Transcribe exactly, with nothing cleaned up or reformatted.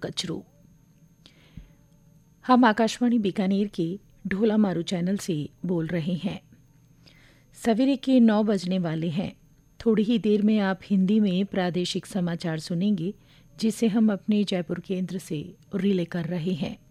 कचरू। हम आकाशवाणी बीकानेर के ढोला मारू चैनल से बोल रहे हैं। सवेरे के नौ बजने वाले हैं। थोड़ी ही देर में आप हिंदी में प्रादेशिक समाचार सुनेंगे, जिसे हम अपने जयपुर केंद्र से रिले कर रहे हैं।